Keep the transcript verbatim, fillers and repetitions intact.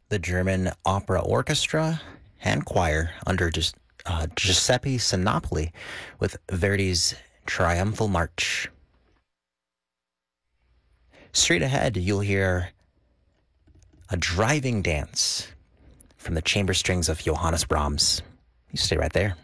the German Opera Orchestra and Choir under Gius- uh, Giuseppe Sinopoli with Verdi's Triumphal March. Straight ahead, you'll hear a driving dance from the chamber strings of Johannes Brahms. You stay right there.